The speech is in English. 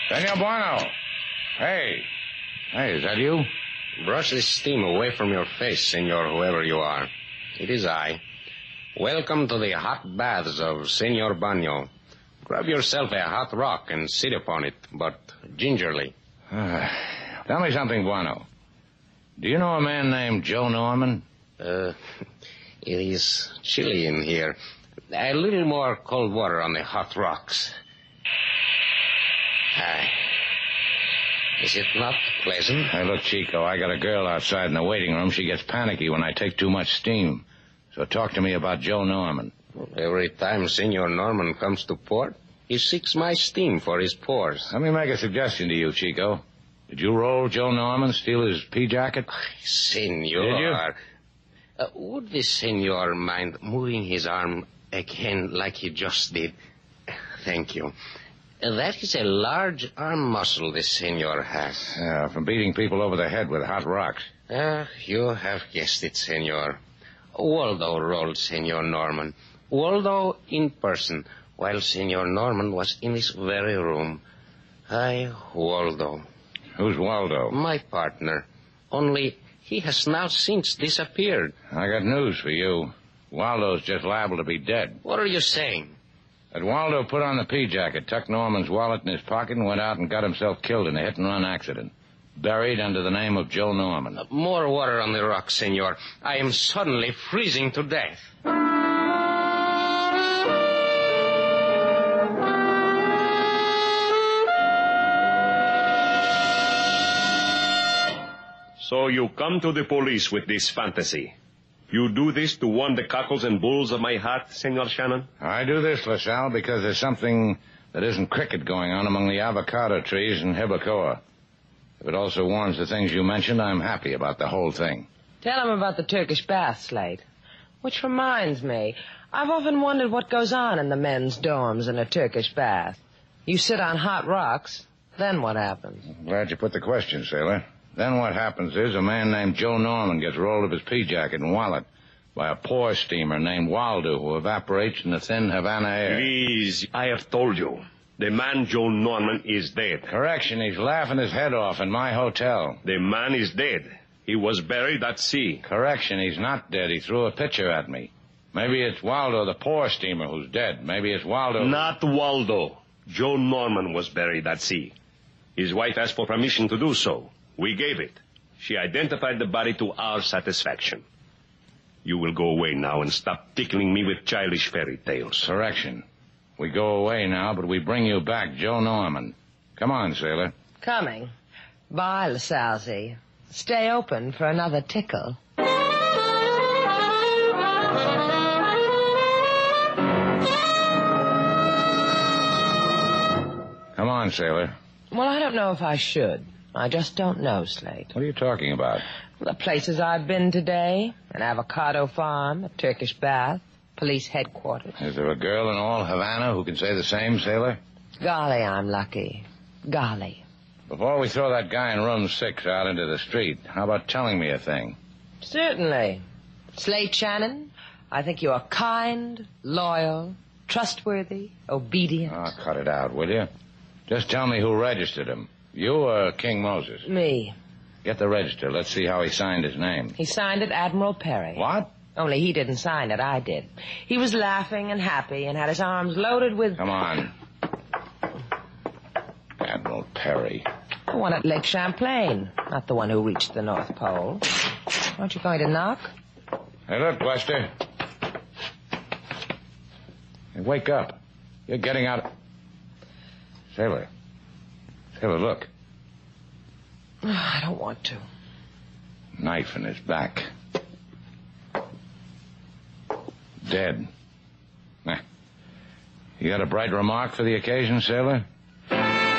Senor Bueno. Hey, is that you? Brush this steam away from your face, senor, whoever you are. It is I. Welcome to the hot baths of Senor Bano. Grab yourself a hot rock and sit upon it, but gingerly. Tell me something, Bueno. Do you know a man named Joe Norman? It is chilly in here. A little more cold water on the hot rocks. Is it not pleasant? Hey, look, Chico, I got a girl outside in the waiting room. She gets panicky when I take too much steam. So talk to me about Joe Norman. Every time Senor Norman comes to port, he seeks my steam for his pores. Let me make a suggestion to you, Chico. Did you roll Joe Norman, steal his pea jacket? Senor. Did you? Would the senor mind moving his arm again like he just did? Thank you. That is a large arm muscle the senor has. Yeah, from beating people over the head with hot rocks. You have guessed it, senor. Waldo rolled Senor Norman. Waldo in person, while Senor Norman was in this very room. Waldo. Who's Waldo? My partner. Only he has now since disappeared. I got news for you. Waldo's just liable to be dead. What are you saying? That Waldo put on the pea jacket, tucked Norman's wallet in his pocket, and went out and got himself killed in a hit-and-run accident. Buried under the name of Joe Norman. More water on the rocks, senor. I am suddenly freezing to death. So you come to the police with this fantasy. You do this to warn the cockles and bulls of my heart, Senor Shannon? I do this, LaSalle, because there's something that isn't cricket going on among the avocado trees in Hibacoa. If it also warns the things you mentioned, I'm happy about the whole thing. Tell him about the Turkish bath, Slate. Which reminds me, I've often wondered what goes on in the men's dorms in a Turkish bath. You sit on hot rocks, then what happens? Glad you put the question, sailor. Then what happens is a man named Joe Norman gets rolled of his pea jacket and wallet by a pore steamer named Waldo who evaporates in the thin Havana air. Please, I have told you. The man Joe Norman is dead. Correction, he's laughing his head off in my hotel. The man is dead. He was buried at sea. Correction, he's not dead. He threw a picture at me. Maybe it's Waldo, the pore steamer, who's dead. Maybe it's Waldo... Not Waldo. Joe Norman was buried at sea. His wife asked for permission to do so. We gave it. She identified the body to our satisfaction. You will go away now and stop tickling me with childish fairy tales. Correction. We go away now, but we bring you back Joe Norman. Come on, sailor. Coming. Bye, LaSalzy. Stay open for another tickle. Come on, sailor. Well, I don't know if I should. I just don't know, Slate. What are you talking about? The places I've been today, an avocado farm, a Turkish bath, police headquarters. Is there a girl in all Havana who can say the same, sailor? Golly, I'm lucky. Golly. Before we throw that guy in room 6 out into the street, how about telling me a thing? Certainly. Slate Shannon, I think you are kind, loyal, trustworthy, obedient. Oh, cut it out, will you? Just tell me who registered him. You or King Moses? Me. Get the register. Let's see how he signed his name. He signed it Admiral Perry. What? Only he didn't sign it, I did. He was laughing and happy and had his arms loaded with... Come on. Admiral Perry. The one at Lake Champlain, not the one who reached the North Pole. Aren't you going to knock? Hey, look, Buster. Hey, wake up. You're getting out... Sailor. Sailor, look. I don't want to. Knife in his back. Dead. You got a bright remark for the occasion, sailor?